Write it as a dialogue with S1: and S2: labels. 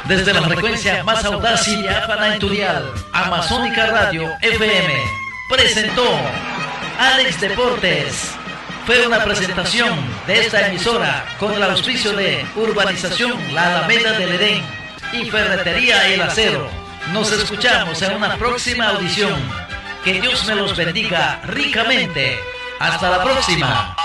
S1: Desde la frecuencia más audaz y diáfana en tu dial, Amazónica Radio FM presentó Alex Deportes. Fue una presentación de esta emisora con el auspicio de Urbanización La Alameda del Edén y Ferretería El Acero. Nos escuchamos en una próxima audición. Que Dios me los bendiga ricamente. Hasta la próxima.